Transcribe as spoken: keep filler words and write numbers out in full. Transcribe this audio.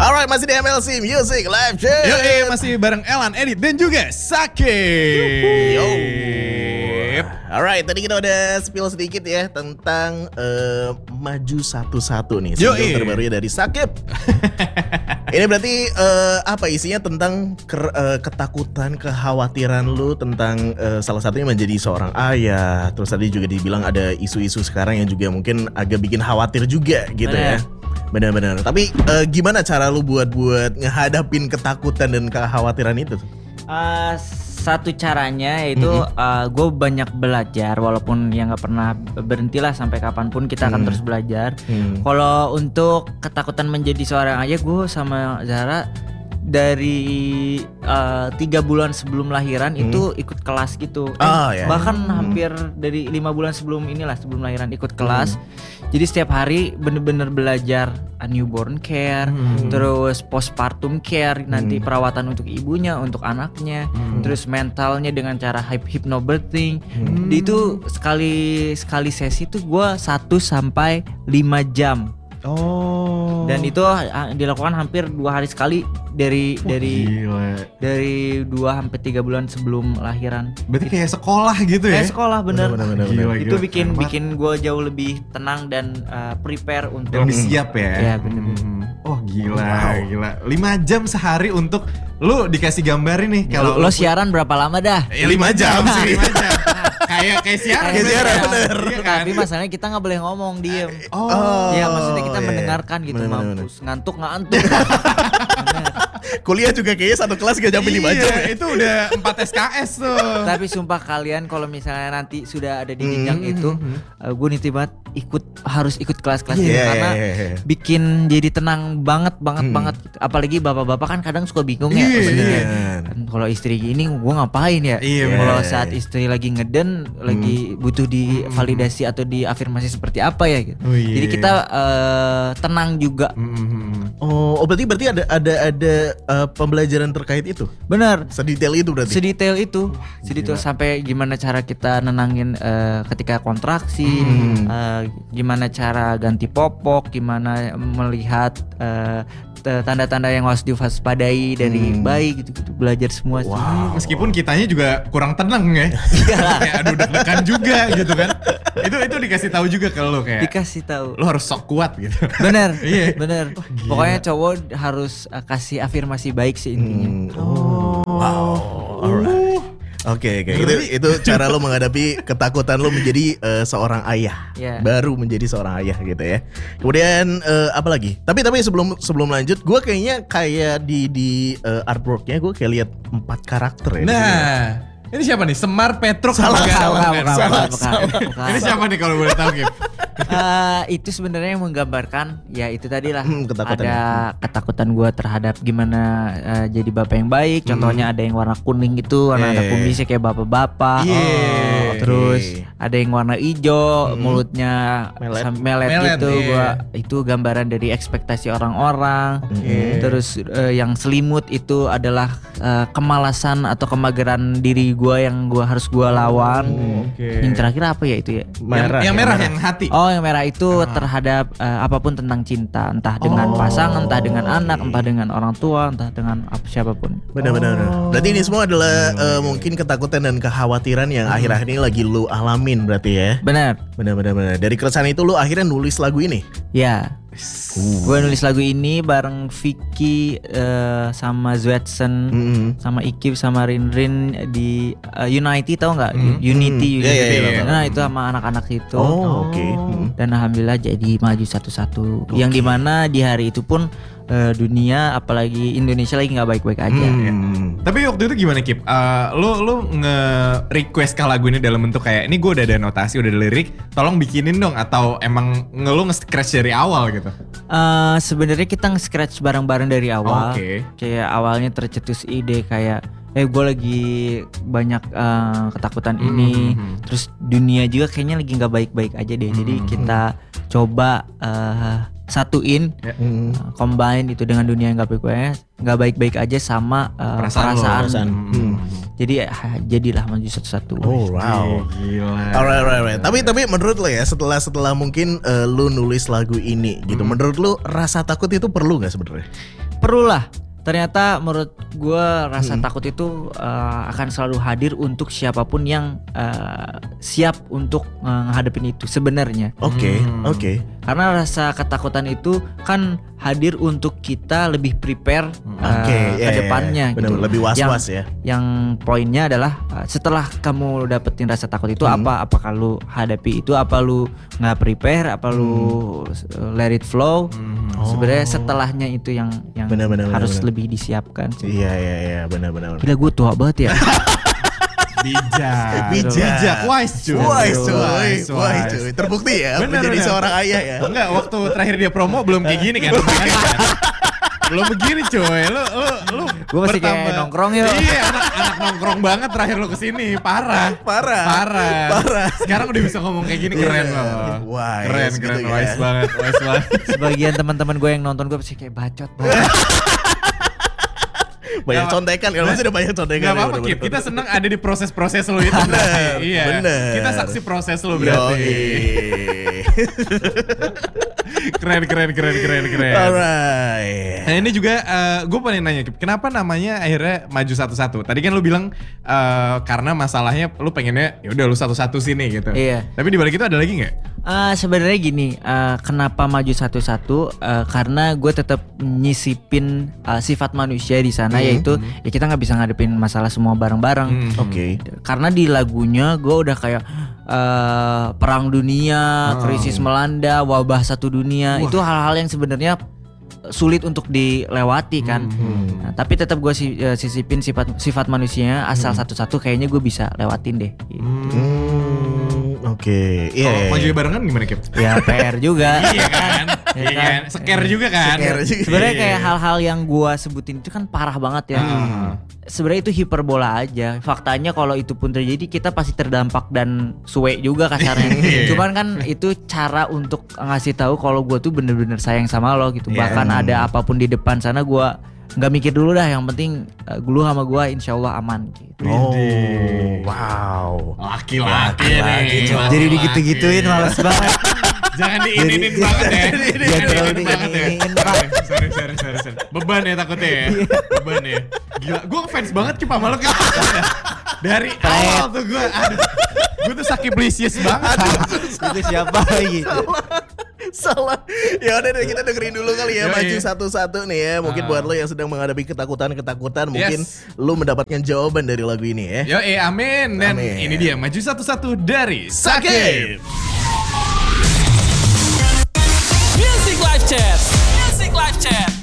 Alright, masih di M L C Music Live Show. Yo, eh, masih bareng Elan, Edit, dan juga Sakip. Yo. Alright, tadi kita udah spill sedikit ya tentang uh, Maju Satu-Satu nih, single terbarunya dari Sakip. Ini berarti uh, apa isinya tentang ker, uh, ketakutan, kekhawatiran lu tentang uh, salah satunya menjadi seorang ayah. Terus tadi juga dibilang ada isu-isu sekarang yang juga mungkin agak bikin khawatir juga gitu ya. Benar-benar. Tapi uh, gimana cara lu buat buat ngehadapin ketakutan dan kekhawatiran itu? Uh, satu caranya yaitu mm-hmm. uh, gue banyak belajar, walaupun ya nggak pernah berhentilah sampai kapanpun kita akan mm. terus belajar. Mm. Kalau untuk ketakutan menjadi seorang ayah, gue sama Zahra dari uh, tiga bulan sebelum lahiran hmm. itu ikut kelas gitu, oh, eh, ya, bahkan ya. hampir dari lima bulan sebelum inilah sebelum lahiran ikut kelas. Hmm. Jadi setiap hari bener-bener belajar newborn care, hmm. terus postpartum care, nanti hmm. perawatan untuk ibunya, untuk anaknya, hmm. terus mentalnya dengan cara hypnobirthing. Hmm. Itu sekali sekali sesi tuh gue satu sampai lima jam. Oh. Dan itu dilakukan hampir dua hari sekali dari oh, dari gila. dari dua sampai tiga bulan sebelum lahiran. Berarti kayak sekolah gitu ya? Kayak sekolah bener. bener, bener, bener, bener. Itu bikin Hemat. bikin gue jauh lebih tenang dan uh, prepare untuk lebih siap ya. Iya bener. Hmm. Oh gila, wow. gila. lima jam sehari untuk lu dikasih gambar ini. Kalau lo, lo siaran berapa lama dah? Ya lima jam sih. lima jam. Kayak kayak siaran, kayak siaran bener. Iya kan? Tapi masalahnya kita nggak boleh ngomong, diem. Oh. Iya, maksudnya kita yeah. mendengarkan gitu, bener, mampus. Bener. Ngantuk ngantuk. Kuliah juga kayaknya satu kelas gak nyampe lima jam ya. Itu udah empat S K S tuh. Tapi sumpah kalian kalau misalnya nanti sudah ada di jenjang hmm, itu hmm. uh, gue nitip banget ikut harus ikut kelas-kelas yeah, itu karena yeah, yeah. bikin jadi tenang banget banget hmm. banget gitu. Apalagi bapak-bapak kan kadang suka bingung ya yeah, sebenarnya. Yeah. Kan kalau istri gini gue ngapain ya? Yeah, kalau yeah. saat istri lagi ngeden hmm. lagi butuh divalidasi atau diafirmasi seperti apa ya gitu. Oh, yeah. Jadi kita uh, tenang juga. Hmm. Oh, oh berarti berarti ada ada ada uh, pembelajaran terkait itu. Benar. Sedetail itu berarti. Sedetail itu. Wah, sedetail sampai gimana cara kita nenangin uh, ketika kontraksi, hmm. uh, gimana cara ganti popok, gimana melihat uh, tanda-tanda yang harus diwaspadai dari hmm. bayi gitu-gitu, belajar semua sih. Wow. Meskipun kitanya juga kurang tenang ya. Kayak aduh deg-degan juga gitu kan. Itu itu dikasih tahu juga ke lo kayak. Dikasih tahu. Lo harus sok kuat gitu. Bener, bener. Oh, pokoknya cowok harus uh, kasih afirmasi baik sih intinya. Hmm. Oh. Wow. Alright. Oke, okay, okay. itu itu cara lo menghadapi ketakutan lo menjadi uh, seorang ayah, yeah. baru menjadi seorang ayah gitu ya. Kemudian uh, apa lagi? Tapi tapi sebelum sebelum lanjut, gue kayaknya kayak di di uh, artworknya gue kayak lihat empat karakter ya. Nah, ini siapa nih? Semar, Petruk, salah, salah, salah, salah, salah, salah. Ini siapa nih kalau boleh tahu Kim? Uh, itu sebenarnya yang menggambarkan ya itu tadi lah hmm, ketakutan ada ya. ketakutan gue terhadap gimana uh, jadi bapak yang baik. Contohnya hmm. ada yang warna kuning itu warna yeah. ada kumisnya kayak bapak-bapak. Yeah. Oh, terus yeah. ada yang warna hijau hmm. mulutnya melet, melet, melet gitu. Yeah. Gua itu gambaran dari ekspektasi orang-orang. Okay. Terus uh, yang selimut itu adalah uh, kemalasan atau kemageran diri gue yang gue harus gue lawan. Oh, okay. Yang terakhir apa ya itu ya? Merah. Yang, yang merah yang hati. Oh, yang merah itu ah. terhadap uh, apapun tentang cinta, entah dengan oh. pasangan, entah dengan okay. anak, entah dengan orang tua, entah dengan apa siapapun. Benar-benar. Oh. Berarti ini semua adalah uh, mungkin ketakutan dan kekhawatiran yang hmm. akhir-akhir ini lagi lu alamin berarti ya. Benar. Benar-benar. Dari keresahan itu lu akhirnya nulis lagu ini. Ya. Uh. Gue nulis lagu ini bareng Vicky uh, sama Zwetsen mm-hmm. sama Ikip sama Rinrin di uh, Unity, tau nggak? Mm-hmm. Unity, Unity. Yeah, yeah, yeah. Nah itu sama anak-anak itu. Oh, oke. Okay. Dan alhamdulillah jadi maju satu-satu. Okay. Yang dimana di hari itu pun uh, dunia apalagi Indonesia lagi nggak baik-baik aja. Hmm. Tapi waktu itu gimana Kip? Uh, lu lu nge-request ke lagu ini dalam bentuk kayak ini gue udah ada notasi, udah ada lirik, tolong bikinin dong, atau emang nge-lu nge-scratch dari awal gitu? Uh, Sebenarnya kita nge-scratch bareng-bareng dari awal. Okay. Kayak awalnya tercetus ide kayak eh gue lagi banyak uh, ketakutan mm-hmm. ini, terus dunia juga kayaknya lagi nggak baik-baik aja deh. Mm-hmm. Jadi kita coba uh, satuin, yeah. uh, combine itu dengan dunia yang nggak baik-baik, nggak baik-baik aja sama uh, perasaan. perasaan. perasaan. Hmm. Jadi uh, jadilah maju satu-satu. Oh wow, gila. Alright, alright, alright. Tapi tapi menurut lo ya setelah setelah mungkin uh, lu nulis lagu ini gitu, hmm. menurut lu rasa takut itu perlu nggak sebenarnya? perlu lah. Ternyata menurut gue rasa hmm. takut itu uh, akan selalu hadir untuk siapapun yang uh, siap untuk uh, menghadapin itu sebenarnya. Oke, okay, hmm. oke. Okay. Karena rasa ketakutan itu kan hadir untuk kita lebih prepare uh, okay, ke yeah, depannya yeah, yeah. gitu. Lebih was-was ya. Yang poinnya adalah uh, setelah kamu dapetin rasa takut itu hmm. apa? Apakah lu hadapi itu? Apa lu nggak prepare? Apa hmm. lu let it flow? Hmm. Oh. Sebenarnya setelahnya itu yang yang bener, bener, harus bener, bener. lebih disiapkan sih. Iya iya iya benar-benar. Gila gue tua banget ya. Bijak, bijak, bijak, wise cuy, wise cuy, wise, wise cuy. Terbukti ya bener, menjadi bener. seorang ayah ya. Enggak, waktu terakhir dia promo belum kayak gini kan? Belum begini cuy, lu lu lu. Gue masih pertama, kayak nongkrong ya. Iya, anak, anak nongkrong banget terakhir lu kesini, parah, parah, parah, parah. Sekarang udah bisa ngomong kayak gini keren yeah. loh, wise, keren, gitu keren, ya. wise banget, wise banget. Sebagian teman-teman gue yang nonton gue pasti kayak bacot. Banyak contekan, kalau masih ada banyak contekan. Gak apa-apa Kip, kita senang ada di proses-proses lo itu berarti. Iya. Bener. Kita saksi proses lo berarti. Keren, keren, keren, keren, keren. Alright. Nah ini juga uh, gue pengen nanya Kip, kenapa namanya akhirnya maju satu-satu? Tadi kan lu bilang uh, karena masalahnya lu pengennya ya udah lu satu-satu sini gitu. Iya. Tapi di balik itu ada lagi nggak? Uh, sebenarnya gini, uh, kenapa maju satu-satu? Uh, karena gue tetap nyisipin uh, sifat manusia di sana, hmm. yaitu ya kita nggak bisa ngadepin masalah semua bareng-bareng. Hmm. Oke. Okay. Karena di lagunya gue udah kayak uh, perang dunia, hmm. krisis melanda, wabah satu dunia. Wah. Itu hal-hal yang sebenarnya sulit untuk dilewati kan. Hmm. Nah, tapi tetap gue si, uh, sisipin sifat sifat manusianya asal hmm. satu-satu kayaknya gue bisa lewatin deh. Gitu. Hmm. Oke, okay. Iya. Kalau maju barengan gimana Kip? Ya P R juga. Iya kan? Iya kan? Scare juga kan? Sebenarnya kayak hal-hal yang gua sebutin itu kan parah banget ya. Hmm. Sebenarnya itu hiperbola aja. Faktanya kalau itu pun terjadi kita pasti terdampak dan suwe juga kasarnya. Cuman kan itu cara untuk ngasih tahu kalau gua tuh bener-bener sayang sama lo gitu. Yeah. Bahkan ada apapun di depan sana gua nggak mikir dulu dah, yang penting uh, lu sama gua insya Allah aman gitu. Oh, wow. Laki-laki nih. Jadi digitu-gituin males banget. Jangan diinin banget ya. Jangan terlalu diinin banget. Sorry, sorry, sorry, sorry. Beban ya takutnya ya. Beban ya. Gila, gue fans banget Kip sama lo Kip. Dari awal tuh gue, aduh, gue tuh sakiblisius banget. Itu siapa lagi? Salah. Ya udah deh, kita dengerin dulu kali ya. Yo, maju iya. satu-satu nih ya. Mungkin uh. buat lo yang sedang menghadapi ketakutan-ketakutan, mungkin yes. lo mendapatkan jawaban dari lagu ini ya. Yo, eh, amin. Dan amin. Ini dia maju satu-satu dari Sakib. Music Live Chat.